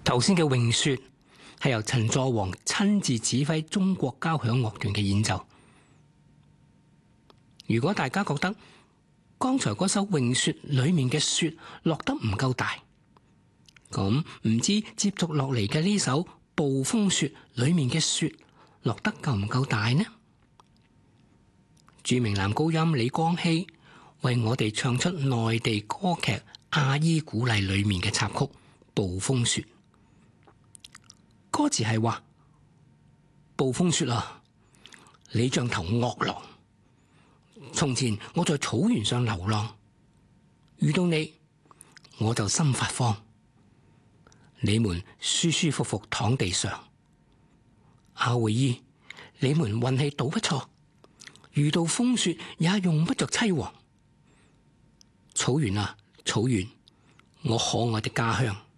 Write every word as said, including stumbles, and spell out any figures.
頭先嘅詠說係由陳佐王親自指揮中國交響樂團嘅演奏。如果大家覺得剛才嗰首詠說裏面嘅說落得唔夠大，咁唔知接續落嚟嘅呢首暴風雪裏面嘅說落得夠唔夠大呢？著名男高音李光熹為我哋唱出內地歌劇《阿依古麗》裏面嘅插曲《暴風雪》。歌詞係話：暴風雪啊，你像頭惡狼。從前我在草原上流浪，遇到你我就心發慌。你們舒舒服服躺地上，阿維伊，你們運氣倒不錯，遇到風雪也用不着淒惶。草原啊，草原，我可愛的家鄉。